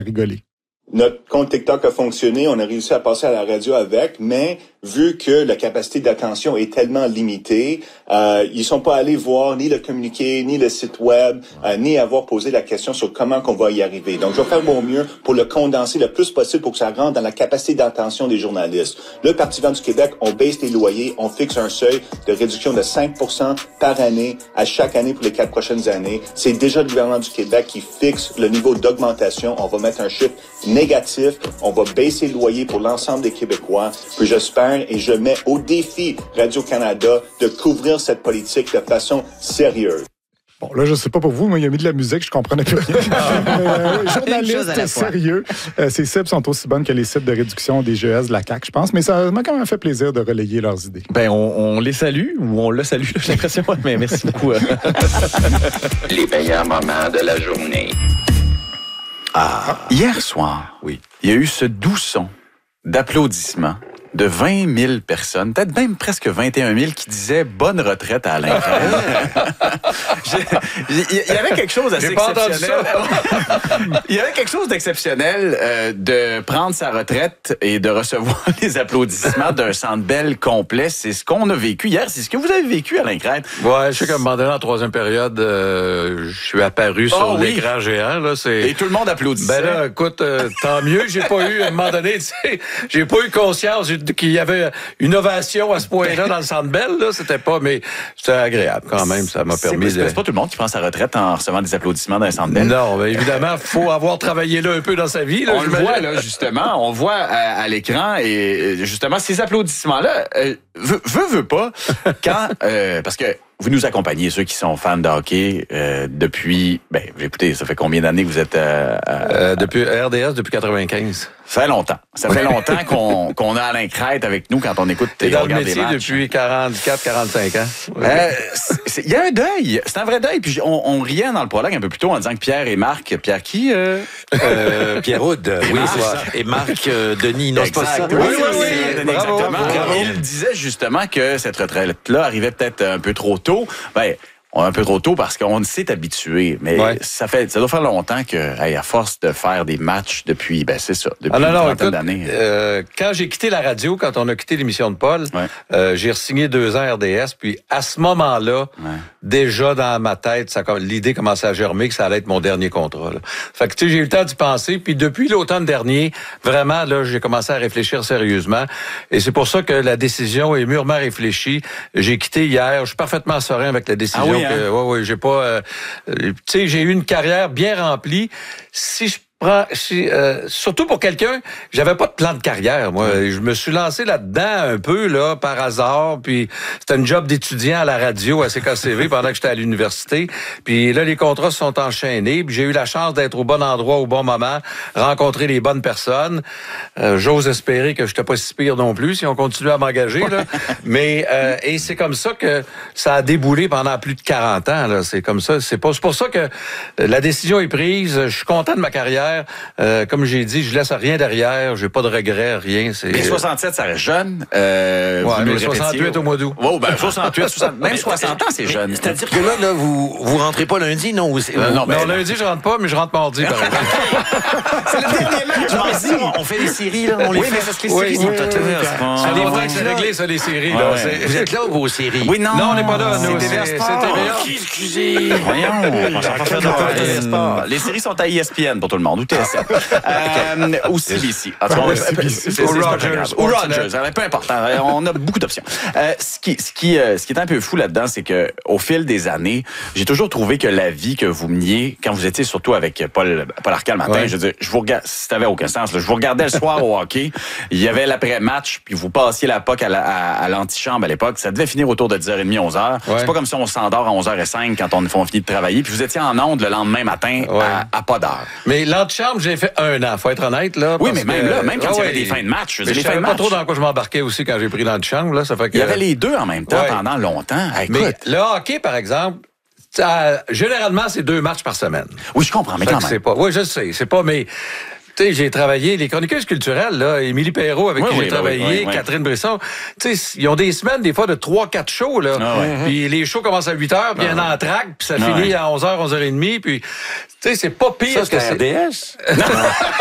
rigoler. Notre compte TikTok a fonctionné, on a réussi à passer à la radio avec, mais vu que la capacité d'attention est tellement limitée, ils sont pas allés voir ni le communiqué, ni le site web, ni avoir posé la question sur comment qu'on va y arriver. Donc, je vais faire mon mieux pour le condenser le plus possible pour que ça rentre dans la capacité d'attention des journalistes. Le Parti vert du Québec, on baisse les loyers, on fixe un seuil de réduction de 5% par année à chaque année pour les 4 prochaines années. C'est déjà le gouvernement du Québec qui fixe le niveau d'augmentation. On va mettre un chiffre négatif. On va baisser le loyer pour l'ensemble des Québécois. Puis j'espère et je mets au défi Radio-Canada de couvrir cette politique de façon sérieuse. Bon, là, je sais pas pour vous, mais il a mis de la musique, je comprenais plus rien. Journaliste sérieux. Ces cibles sont aussi bonnes que les cibles de réduction des GES de la CAQ, je pense, mais ça m'a quand même fait plaisir de relayer leurs idées. Ben, on les salue, ou on le salue, j'ai l'impression, mais merci beaucoup. Les meilleurs moments de la journée. Hier soir, oui, il y a eu ce doux son d'applaudissements de 20 000 personnes, peut-être même presque 21 000, qui disaient « bonne retraite à Alain Crème ». Il y avait quelque chose d'assez exceptionnel. Il y avait quelque chose d'exceptionnel de prendre sa retraite et de recevoir les applaudissements d'un Centre Bell complet. C'est ce qu'on a vécu hier. C'est ce que vous avez vécu, Alain Crème. Ouais, je sais qu'à un moment donné, en troisième période, je suis apparu sur l'écran géant. Là, et tout le monde applaudissait. Ben là, écoute, tant mieux. J'ai pas eu, à un moment donné, tu sais, j'ai pas eu conscience qu'il y avait une ovation à ce point-là dans le Centre Bell, là, c'était pas, mais c'était agréable quand même, ça m'a permis C'est pas tout le monde qui prend sa retraite en recevant des applaudissements d'un Centre Bell. Non, mais évidemment, faut avoir travaillé là un peu dans sa vie. Là, on le voit, là, justement, on voit à l'écran, et justement, ces applaudissements-là, veut pas, quand, parce que vous nous accompagnez, ceux qui sont fans de hockey, depuis, écoutez, ça fait combien d'années que vous êtes depuis RDS, depuis 95. Ça fait longtemps. Ça fait longtemps qu'on a Alain Crête avec nous quand on écoute et on regarde des matchs. Depuis 44-45 ans. Il y a un deuil. C'est un vrai deuil. Puis on riait dans le prologue un peu plus tôt en disant que Pierre et Marc... Pierre qui? Pierre Houd. Oui, et Marc Denis. Non, c'est pas ça. Oui, exactement. Il disait justement que cette retraite-là arrivait peut-être un peu trop tôt. Un peu trop tôt parce qu'on s'est habitué, mais ça doit faire longtemps que, à force de faire des matchs depuis, une trentaine d'années. Quand j'ai quitté la radio, quand on a quitté l'émission de Paul, j'ai re-signé 2 ans RDS, puis à ce moment-là, déjà dans ma tête, l'idée commençait à germer que ça allait être mon dernier contrat. Là. Fait que tu sais, j'ai eu le temps d'y penser, puis depuis l'automne dernier, vraiment là, j'ai commencé à réfléchir sérieusement, et c'est pour ça que la décision est mûrement réfléchie. J'ai quitté hier, je suis parfaitement serein avec la décision. J'ai pas. Tu sais, j'ai eu une carrière bien remplie. Surtout pour quelqu'un, j'avais pas de plan de carrière, moi. Je me suis lancé là-dedans un peu, là, par hasard, puis c'était un job d'étudiant à la radio à CKCV pendant que j'étais à l'université. Puis là, les contrats se sont enchaînés, puis j'ai eu la chance d'être au bon endroit au bon moment, rencontrer les bonnes personnes. J'ose espérer que je n'étais pas si pire non plus si on continue à m'engager, là. Mais, et c'est comme ça que ça a déboulé pendant plus de 40 ans, là. C'est comme ça. C'est pour ça que la décision est prise. Je suis content de ma carrière. Comme j'ai dit, je laisse rien derrière, j'ai pas de regrets, rien. Mais 67, ça reste jeune. Mais 68 au mois d'août. 68, 60, même 60 ans, c'est jeune. C'est-à-dire que là, vous rentrez pas lundi, non? Non, lundi, je rentre pas, mais je rentre mardi, par exemple. C'est le dernier match. Mardi, on fait les séries, là. On les fait. Parce que les séries sont Allez voir que c'est réglé, ça, les séries, là. Vous êtes là ou vos séries? Oui, non. Non, on n'est pas là, nous. C'est TVA. Excusez. Voyons. Les séries sont à ESPN pour tout le monde. Ou TSN. Ou CBC. Ou Rogers. Peu importe. On a beaucoup d'options. Ce qui est un peu fou là-dedans, c'est que au fil des années, j'ai toujours trouvé que la vie que vous meniez, quand vous étiez surtout avec Paul Arcand le matin, je veux dire, je vous regarde, ça n'avait aucun sens. Là, je vous regardais le soir au hockey. Il y avait l'après-match, puis vous passiez la puck à l'antichambre à l'époque. Ça devait finir autour de 10h30, 11h. C'est pas comme si on s'endort à 11h05 quand on finit de travailler. Puis vous étiez en onde le lendemain matin à pas d'heure. Mais l'antichambre, j'ai fait 1 an, faut être honnête, là. Oui, mais même là, même quand il y avait des fins de match. Je savais pas trop dans quoi je m'embarquais aussi quand j'ai pris l'antichambre, là. Ça fait que... Il y avait les deux en même temps pendant longtemps. Mais le hockey, par exemple, généralement, c'est 2 matchs par semaine. Oui, je comprends, mais quand même. Oui, je sais, c'est pas, mais... Tu sais, j'ai travaillé, les chroniqueuses culturelles, là, Émilie Perrault, avec qui j'ai travaillé, Catherine Brisson, tu sais, ils ont des semaines, des fois, de 3-4 shows, là. Puis les shows commencent à 8h, puis il y a un entracte, puis ça finit à 11h, 11h30, puis, tu sais, c'est pas pire. Ça, c'est RDS?